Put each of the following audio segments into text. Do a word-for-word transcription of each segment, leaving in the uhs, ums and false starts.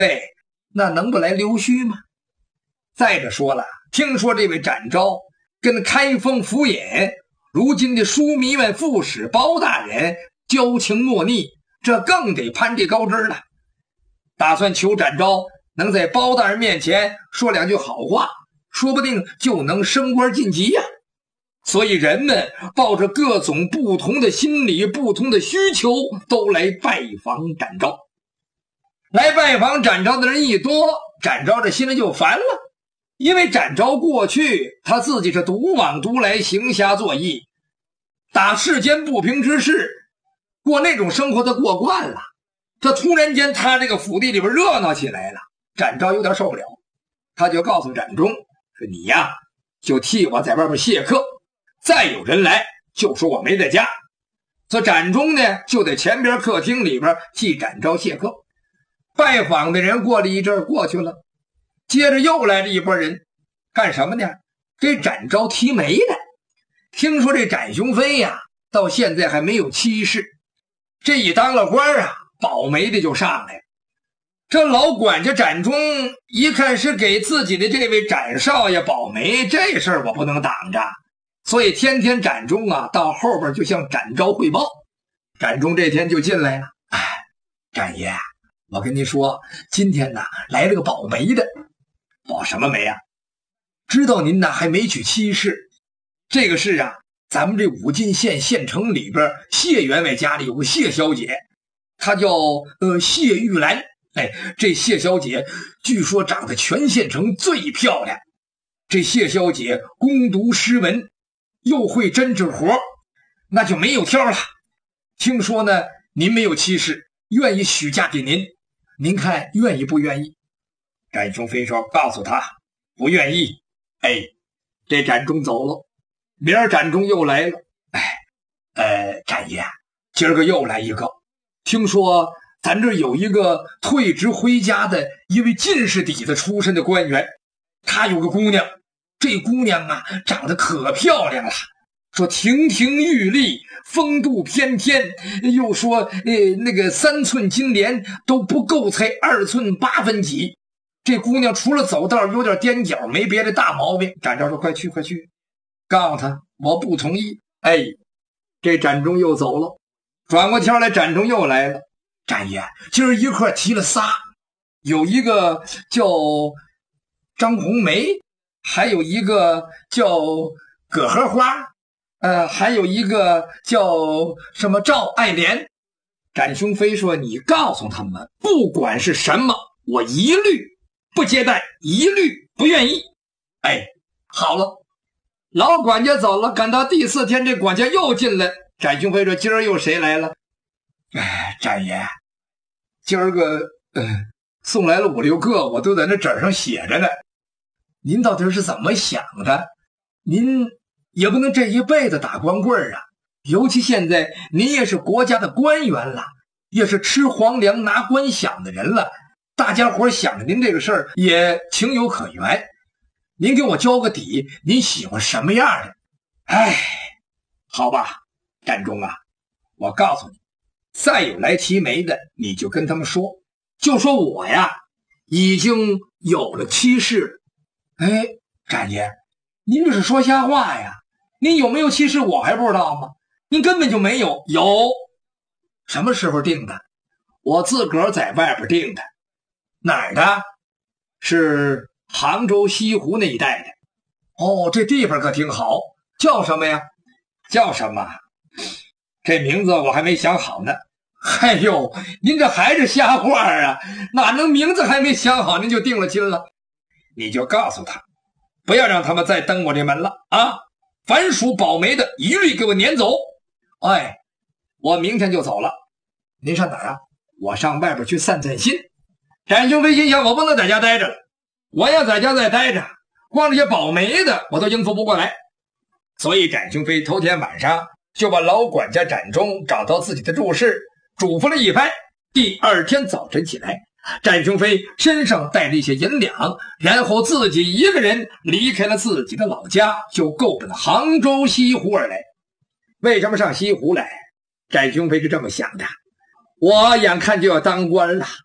哎，那能不来溜须吗？再者说了，听说这位展昭跟开封府尹如今的枢密院副使包大人交情莫逆，这更得攀这高枝了。打算求展昭能在包大人面前说两句好话，说不定就能升官晋级呀。所以人们抱着各种不同的心理、不同的需求，都来拜访展昭。来拜访展昭的人一多，展昭这心里就烦了。因为展昭过去他自己是独往独来，行侠作义，打世间不平之事，过那种生活他过惯了。这突然间他这个府邸里边热闹起来了，展昭有点受不了，他就告诉展中说：“你呀，就替我在外边谢客，再有人来就说我没在家。”所以展中呢就在前边客厅里边替展昭谢客。拜访的人过了一阵过去了，接着又来了一拨人，干什么呢？给展昭提媒的。听说这展雄飞呀，到现在还没有妻室，这一当了官啊，保媒的就上来了。这老管家展中一看是给自己的这位展少爷保媒，这事儿我不能挡着，所以天天展中啊到后边就向展昭汇报。展中这天就进来了，哎，展爷，我跟您说，今天呢来了个保媒的。保什么媒啊？知道您呢还没娶妻室，这个事啊，咱们这武进县县城里边谢员外家里有个谢小姐，她叫呃谢玉兰。哎，这谢小姐据说长得全县城最漂亮。这谢小姐攻读诗文，又会针织活，那就没有挑了。听说呢您没有妻室，愿意许嫁给您，您看愿意不愿意？展雄飞说：“告诉他不愿意。”哎，这展中走了，明儿展中又来了。哎，呃，展爷，今儿个又来一个。听说咱这有一个退职回家的一位进士底子出身的官员，他有个姑娘，这姑娘啊长得可漂亮了，说亭亭玉立，风度翩翩，又说呃那个三寸金莲都不够才二寸八分几。这姑娘除了走道有点踮脚，没别的大毛病。展昭说：“快去快去，告诉他我不同意。”哎，这展中又走了，转过天来展中又来了。展爷，今儿一块提了仨，有一个叫张红梅，还有一个叫葛荷花，呃，还有一个叫什么赵爱莲。展雄飞说：“你告诉他们，不管是什么，我一律不接待，一律不愿意。”哎，好了，老管家走了，赶到第四天，这管家又进来。展雄飞说：“今儿又谁来了？”哎，展爷，今儿个、呃、送来了五六个，我都在那纸上写着呢。您到底是怎么想的？您也不能这一辈子打光棍啊！尤其现在您也是国家的官员了，也是吃皇粮拿官饷的人了。大家伙想着您这个事儿也情有可原，您给我交个底，您喜欢什么样的？哎，好吧，展中啊，我告诉你，再有来提媒的，你就跟他们说，就说我呀已经有了妻室。哎，展爷，您这是说瞎话呀！您有没有妻室我还不知道吗？您根本就没有。有。什么时候定的？我自个儿在外边定的。哪儿的？是杭州西湖那一带的。哦，这地方可挺好，叫什么呀？叫什么？这名字我还没想好呢。哎呦，您这还是瞎话啊，哪能名字还没想好您就定了亲了？你就告诉他，不要让他们再登我这门了啊！凡属保媒的一律给我撵走。哎，我明天就走了。您上哪儿啊？我上外边去散散心。展雄飞心想，我不能在家待着了，我要在家再待着，光这些保媒的我都应付不过来。所以展雄飞头天晚上就把老管家展中找到自己的住室，嘱咐了一番。第二天早晨起来，展雄飞身上带了一些银两，然后自己一个人离开了自己的老家，就够奔杭州西湖而来。为什么上西湖来？展雄飞是这么想的，我眼看就要当官了，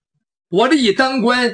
我这一当官，